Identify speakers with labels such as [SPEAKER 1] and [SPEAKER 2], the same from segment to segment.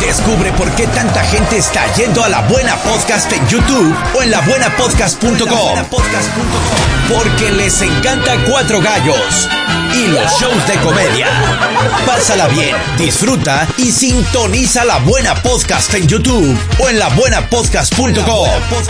[SPEAKER 1] Descubre por qué tanta gente está yendo a La Buena Podcast en YouTube o en labuenapodcast.com. Porque les encanta Cuatro Gallos y los shows de comedia. Pásala bien, disfruta y sintoniza La Buena Podcast en YouTube o en labuenapodcast.com.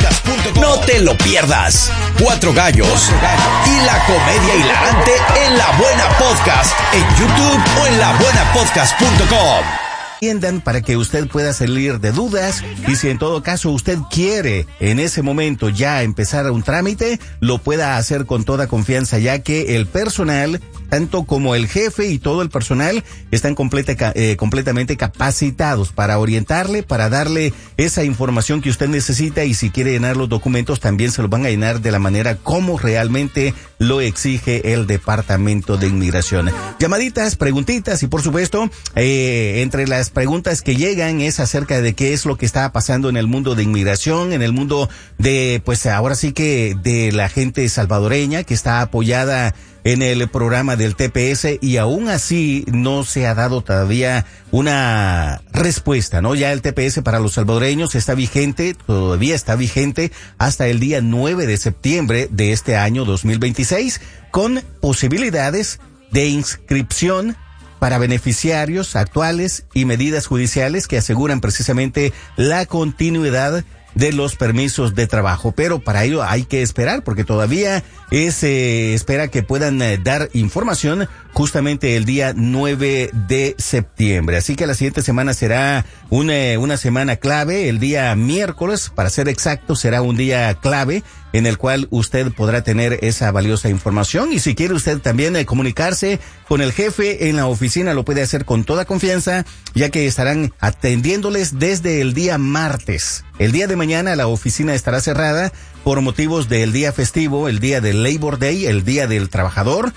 [SPEAKER 1] No te lo pierdas. Cuatro Gallos y la comedia hilarante en La Buena Podcast en YouTube o en labuenapodcast.com.
[SPEAKER 2] Para que usted pueda salir de dudas, y si en todo caso usted quiere en ese momento ya empezar un trámite, lo pueda hacer con toda confianza, ya que el personal, tanto como el jefe y todo el personal, están completamente capacitados para orientarle, para darle esa información que usted necesita, y si quiere llenar los documentos también se los van a llenar de la manera como realmente lo exige el Departamento de Inmigración. Llamaditas, preguntitas y por supuesto, entre las preguntas que llegan es acerca de qué es lo que está pasando en el mundo de inmigración, en el mundo de, pues ahora sí que de la gente salvadoreña que está apoyada en el programa del TPS, y aún así no se ha dado todavía una respuesta, ¿no? Ya el TPS para los salvadoreños está vigente, todavía está vigente hasta el día 9 de septiembre de este año 2026, con posibilidades de inscripción para beneficiarios actuales y medidas judiciales que aseguran precisamente la continuidad de los permisos de trabajo. Pero para ello hay que esperar, porque todavía se espera que puedan dar información justamente el día 9 de septiembre. Así que la siguiente semana será una semana clave. El día miércoles, para ser exacto, será un día clave en el cual usted podrá tener esa valiosa información. Y si quiere usted también comunicarse con el jefe en la oficina, lo puede hacer con toda confianza, ya que estarán atendiéndoles desde el día martes. El día de mañana la oficina estará cerrada por motivos del día festivo, el día del Labor Day, el día del trabajador.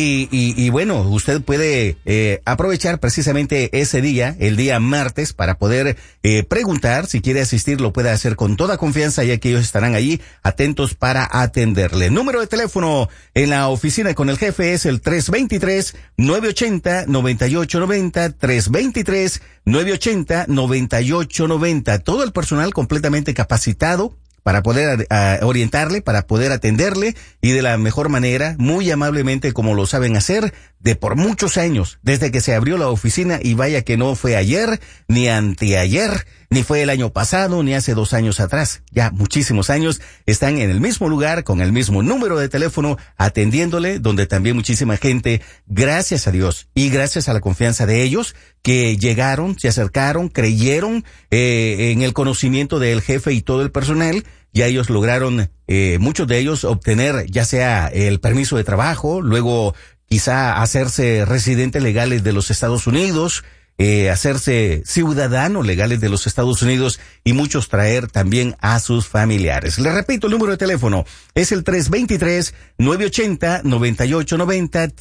[SPEAKER 2] Y bueno, usted puede aprovechar precisamente ese día, el día martes, para poder preguntar. Si quiere asistir, lo puede hacer con toda confianza, ya que ellos estarán allí atentos para atenderle. Número de teléfono en la oficina con el jefe es el 323-980-9890, 323-980-9890. Todo el personal completamente capacitado para poder orientarle, para poder atenderle, y de la mejor manera, muy amablemente, como lo saben hacer de por muchos años, desde que se abrió la oficina. Y vaya que no fue ayer, ni anteayer, ni fue el año pasado, ni hace 2 años atrás. Ya muchísimos años están en el mismo lugar, con el mismo número de teléfono, atendiéndole, donde también muchísima gente, gracias a Dios y gracias a la confianza de ellos, que llegaron, se acercaron, creyeron en el conocimiento del jefe y todo el personal. Ya ellos lograron, muchos de ellos, obtener ya sea el permiso de trabajo, luego quizá hacerse residentes legales de los Estados Unidos, hacerse ciudadanos legales de los Estados Unidos, y muchos traer también a sus familiares. Les repito, el número de teléfono es el 323-980-9890,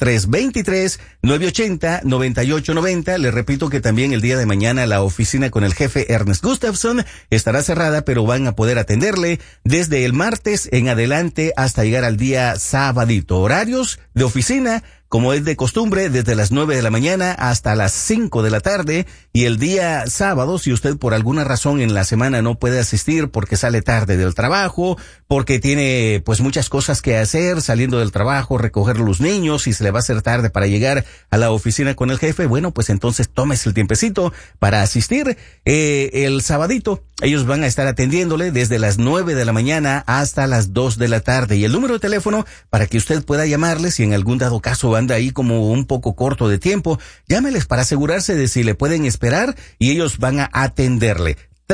[SPEAKER 2] 323-980-9890. Les repito que también el día de mañana la oficina con el jefe Ernest Gustafson estará cerrada, pero van a poder atenderle desde el martes en adelante hasta llegar al día sabadito. Horarios de oficina, como es de costumbre, desde las 9 de la mañana hasta las 5 de la tarde, y el día sábado, si usted por alguna razón en la semana no puede asistir porque sale tarde del trabajo, porque tiene pues muchas cosas que hacer saliendo del trabajo, recoger a los niños, y se le va a hacer tarde para llegar a la oficina con el jefe, bueno, pues entonces tómese el tiempecito para asistir el sabadito. Ellos van a estar atendiéndole desde las 9 de la mañana hasta las 2 de la tarde. Y el número de teléfono para que usted pueda llamarles, si en algún dado caso anda ahí como un poco corto de tiempo, llámeles para asegurarse de si le pueden esperar, y ellos van a atenderle.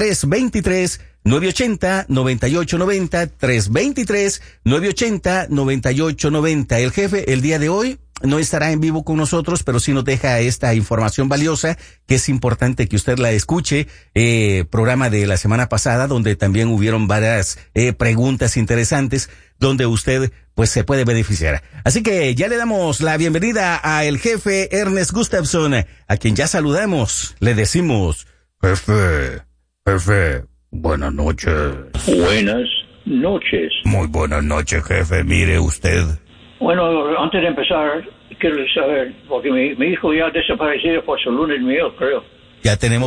[SPEAKER 2] 323-980-9890, 323-980-9890. El jefe el día de hoy no estará en vivo con nosotros, pero sí nos deja esta información valiosa que es importante que usted la escuche. Programa de la semana pasada, donde también hubieron varias preguntas interesantes, donde usted pues se puede beneficiar. Así que ya le damos la bienvenida a el jefe Ernest Gustafson, a quien ya saludamos. Le decimos: jefe, buenas noches.
[SPEAKER 3] Buenas noches.
[SPEAKER 2] Muy buenas noches, jefe. Mire usted.
[SPEAKER 3] Bueno, antes de empezar, quiero saber, porque mi hijo ya ha desaparecido por su luna de miel, creo.
[SPEAKER 2] Ya tenemos